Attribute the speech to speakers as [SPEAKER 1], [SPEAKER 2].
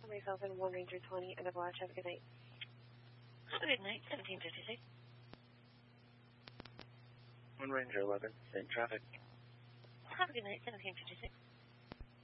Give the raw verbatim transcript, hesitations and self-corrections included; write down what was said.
[SPEAKER 1] myself and one Ranger twenty and a watch. Have a good night.
[SPEAKER 2] Have a good night, seventeen fifty-six.
[SPEAKER 3] one Ranger eleven, same traffic.
[SPEAKER 2] Have a good night, seventeen fifty-six.